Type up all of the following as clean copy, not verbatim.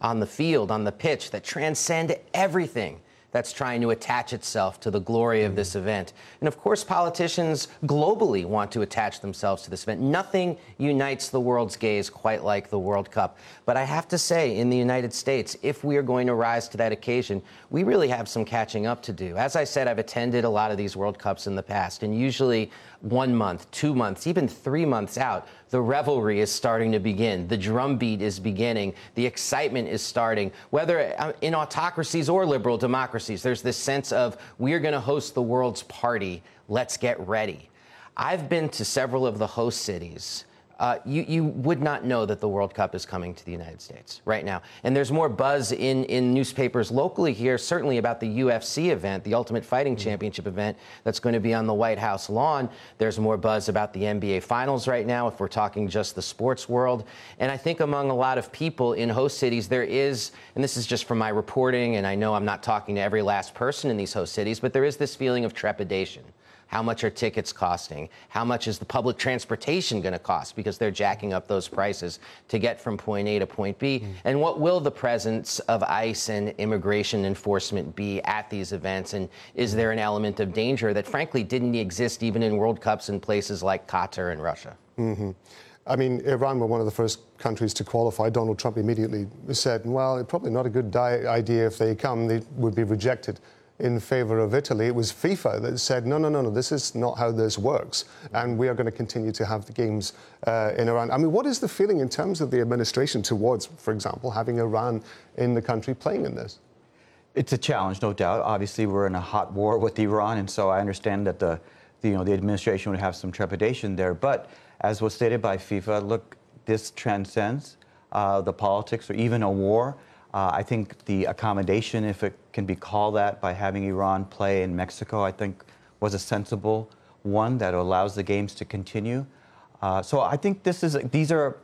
on the field, on the pitch, that transcend everything that's trying to attach itself to the glory of this event. And of course, politicians globally want to attach themselves to this event. Nothing unites the world's gaze quite like the World Cup. But I have to say, in the United States, if we are going to rise to that occasion, we really have some catching up to do. As I said, I've attended a lot of these World Cups in the past, and usually 1 month, 2 months, even 3 months out, the revelry is starting to begin. The drumbeat is beginning. The excitement is starting. Whether in autocracies or liberal democracies, there's this sense of, we're going to host the world's party. Let's get ready. I've been to several of the host cities. You would not know that the World Cup is coming to the United States right now. And there's more buzz in newspapers locally here, certainly about the UFC event, the Ultimate Fighting Championship event that's going to be on the White House lawn. There's more buzz about the NBA Finals right now, if we're talking just the sports world. And I think among a lot of people in host cities, there is, and this is just from my reporting, and I know I'm not talking to every last person in these host cities, but there is this feeling of trepidation. How much are tickets costing? How much is the public transportation going to cost? Because they're jacking up those prices to get from point A to point B. And what will the presence of ICE and immigration enforcement be at these events? And is there an element of danger that, frankly, didn't exist even in World Cups in places like Qatar and Russia? I mean, Iran were one of the first countries to qualify. Donald Trump immediately said, well, it's probably not a good idea if they come. They would be rejected in favor of Italy. It was FIFA that said, no, this is not how this works, and we are going to continue to have the games in Iran. I mean, what is the feeling in terms of the administration towards, for example, having Iran in the country playing in this? It's a challenge, no doubt. Obviously, we're in a hot war with Iran, and so I understand that the administration would have some trepidation there. But as was stated by FIFA, look, this transcends the politics or even a war. I think the accommodation, if it can be called that, by having Iran play in Mexico, I think was a sensible one that allows the games to continue. So I think this is going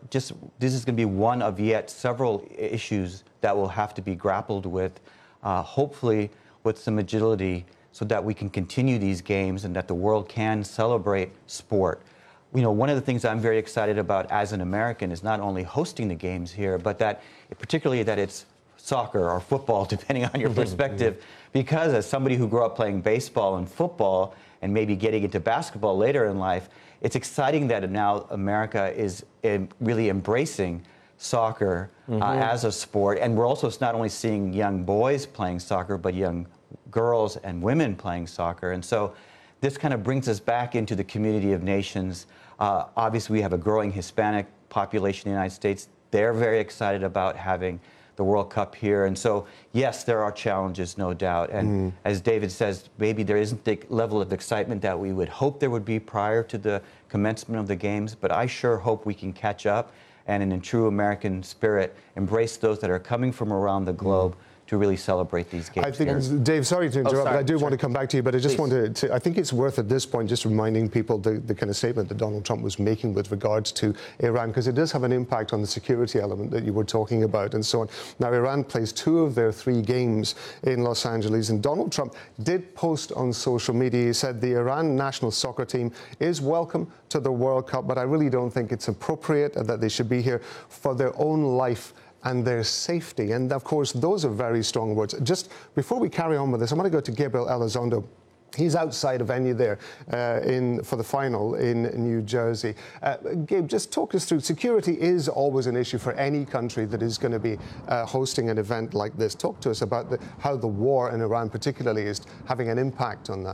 to be one of yet several issues that will have to be grappled with, hopefully with some agility, so that we can continue these games and that the world can celebrate sport. You know, one of the things I'm very excited about as an American is not only hosting the games here, but that particularly that it's soccer or football, depending on your perspective, because as somebody who grew up playing baseball and football and maybe getting into basketball later in life, it's exciting that now America is really embracing soccer as a sport. And we're also not only seeing young boys playing soccer, but young girls and women playing soccer. And so this kind of brings us back into the community of nations. Obviously, we have a growing Hispanic population in the United States. They're very excited about having the World Cup here. And so, yes, there are challenges, no doubt. And as David says, maybe there isn't the level of excitement that we would hope there would be prior to the commencement of the games. But I sure hope we can catch up and in a true American spirit, embrace those that are coming from around the globe to really celebrate these games. I think, Dave, sorry to interrupt, but I do want to come back to you, but I just wanted to, I think it's worth at this point just reminding people the kind of statement that Donald Trump was making with regards to Iran, because it does have an impact on the security element that you were talking about and so on. Now, Iran plays 2 of their 3 games in Los Angeles, and Donald Trump did post on social media. He said the Iran national soccer team is welcome to the World Cup, but I really don't think it's appropriate that they should be here for their own life and their safety. And of course, those are very strong words. Just before we carry on with this, I want to go to Gabriel Elizondo. He's outside a venue there for the final in New Jersey. Gabe, just talk us through. Security is always an issue for any country that is going to be hosting an event like this. Talk to us about how the war in Iran particularly is having an impact on that.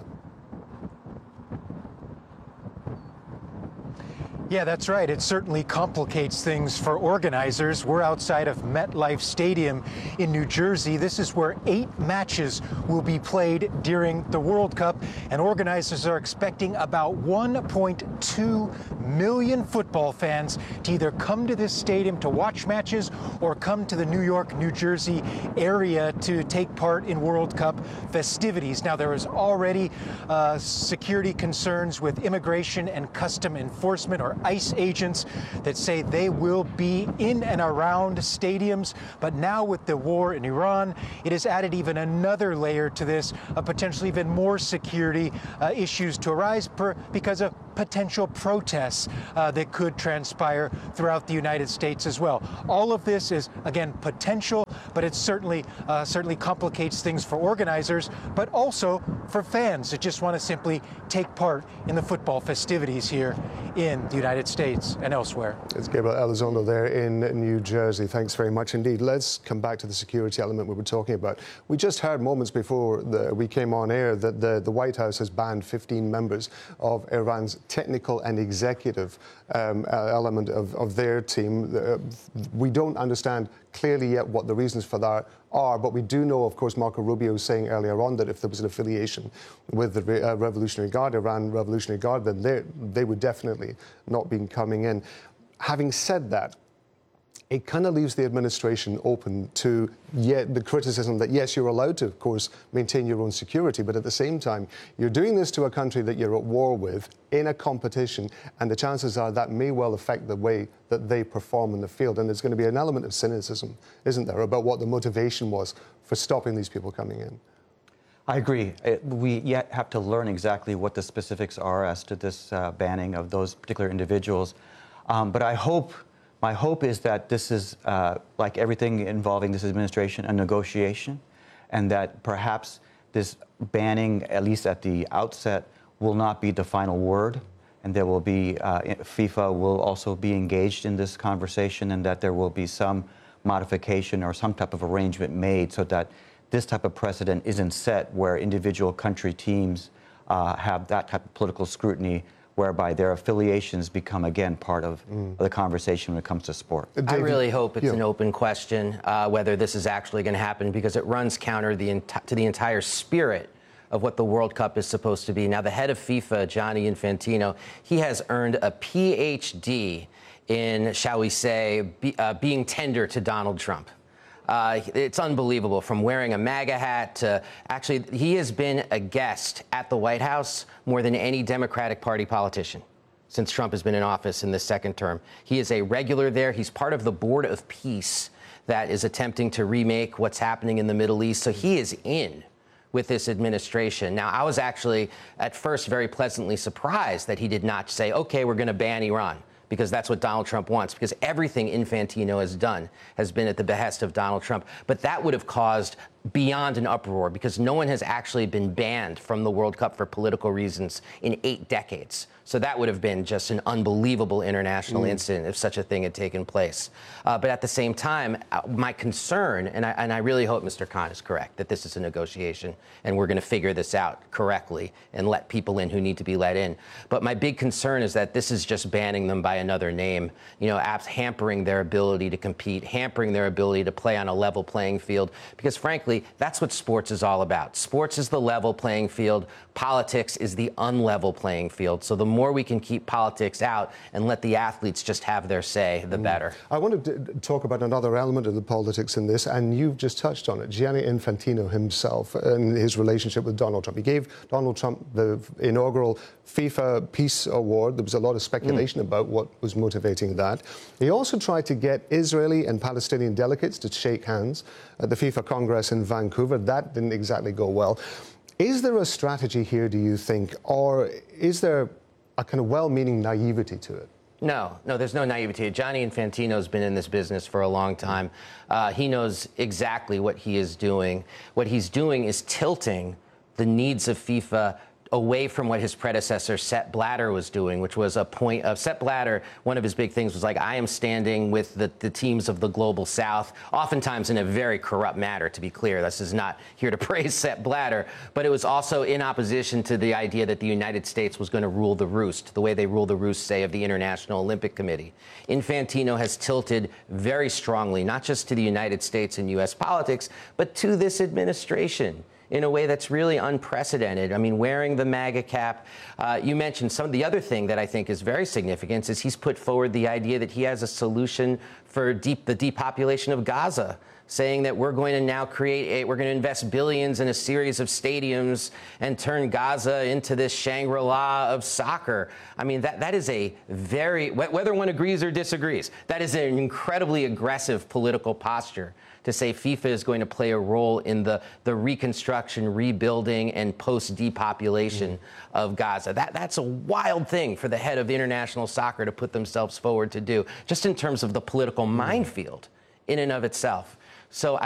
Yeah, that's right. It certainly complicates things for organizers. We're outside of MetLife Stadium in New Jersey. This is where 8 matches will be played during the World Cup, and organizers are expecting about 1.2 million football fans to either come to this stadium to watch matches or come to the New York, New Jersey area to take part in World Cup festivities. Now, there is already security concerns with immigration and custom enforcement, or ICE agents, that say they will be in and around stadiums. But now with the war in Iran, it has added even another layer to this, potentially even more security issues to arise because of potential protests that could transpire throughout the United States as well. All of this is, again, potential, but it certainly complicates things for organizers, but also for fans that just want to simply take part in the football festivities here in the United States and elsewhere. It's Gabriel Elizondo there in New Jersey. Thanks very much indeed. Let's come back to the security element we were talking about. We just heard moments before we came on air that the White House has banned 15 members of Iran's technical and executive element of their team. We don't understand clearly yet what the reasons for that are, but we do know, of course, Marco Rubio was saying earlier on that if there was an affiliation with the Revolutionary Guard, Iran Revolutionary Guard, then they would definitely not be coming in. Having said that, it kind of leaves the administration open to the criticism that, yes, you're allowed to, of course, maintain your own security, but at the same time, you're doing this to a country that you're at war with in a competition, and the chances are that may well affect the way that they perform in the field. And there's going to be an element of cynicism, isn't there, about what the motivation was for stopping these people coming in. I agree. We yet have to learn exactly what the specifics are as to this banning of those particular individuals. But my hope is that this is, like everything involving this administration, a negotiation, and that perhaps this banning, at least at the outset, will not be the final word, and there will be, FIFA will also be engaged in this conversation, and that there will be some modification or some type of arrangement made so that this type of precedent isn't set where individual country teams have that type of political scrutiny, whereby their affiliations become, again, part of the conversation when it comes to sport. I really hope it's an open question whether this is actually going to happen, because it runs counter to the entire spirit of what the World Cup is supposed to be. Now, the head of FIFA, Gianni Infantino, he has earned a PhD in, shall we say, being tender to Donald Trump. It's unbelievable, from wearing a MAGA hat to actually, he has been a guest at the White House more than any Democratic Party politician since Trump has been in office in this second term. He is a regular there. He's part of the Board of Peace that is attempting to remake what's happening in the Middle East. So he is in with this administration. Now, I was actually at first very pleasantly surprised that he did not say, okay, we're going to ban Iran, because that's what Donald Trump wants, because everything Infantino has done has been at the behest of Donald Trump. But that would have caused beyond an uproar, because no one has actually been banned from the World Cup for political reasons in 8 decades. So that would have been just an unbelievable international incident if such a thing had taken place. But at the same time, my concern, and I really hope Mr. Khan is correct, that this is a negotiation and we're going to figure this out correctly and let people in who need to be let in. But my big concern is that this is just banning them by another name, you know, hampering their ability to compete, hampering their ability to play on a level playing field, because frankly, that's what sports is all about. Sports is the level playing field. Politics is the unlevel playing field. So the more we can keep politics out and let the athletes just have their say, the better. I wanted to talk about another element of the politics in this, and you've just touched on it. Gianni Infantino himself and his relationship with Donald Trump. He gave Donald Trump the inaugural FIFA Peace Award. There was a lot of speculation about what was motivating that. He also tried to get Israeli and Palestinian delegates to shake hands at the FIFA Congress in Vancouver. That didn't exactly go well. Is there a strategy here, do you think, or is there a kind of well-meaning naivety to it? No, there's no naivety. Gianni Infantino's been in this business for a long time. He knows exactly what he is doing. What he's doing is tilting the needs of FIFA away from what his predecessor, Sepp Blatter, was doing, which was a point of Sepp Blatter. One of his big things was like, I am standing with the teams of the global South, oftentimes in a very corrupt manner, to be clear. This is not here to praise Sepp Blatter, but it was also in opposition to the idea that the United States was going to rule the roost, the way they rule the roost, say, of the International Olympic Committee. Infantino has tilted very strongly, not just to the United States and U.S. politics, but to this administration, in a way that's really unprecedented. I mean, wearing the MAGA cap. You mentioned some of the other thing that I think is very significant is he's put forward the idea that he has a solution for the depopulation of Gaza, saying that we're going to now we're going to invest billions in a series of stadiums and turn Gaza into this Shangri-La of soccer. I mean, that is a very, whether one agrees or disagrees, that is an incredibly aggressive political posture to say FIFA is going to play a role in the reconstruction, rebuilding, and post-depopulation of Gaza. That's a wild thing for the head of international soccer to put themselves forward to do, just in terms of the political minefield in and of itself. So